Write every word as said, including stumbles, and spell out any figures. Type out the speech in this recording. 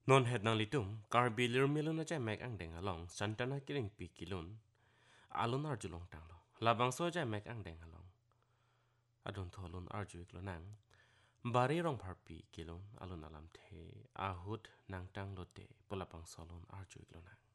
Non het nang litum kar bilir milun aja mek ang deng along santana kiring pi kilun alun arjulong tang lo labang so aja mek ang deng along adun tholun arju iklo nang bari rong par pi kilun alun alam the ahut nang tang lo te polapang solun arju iklo nang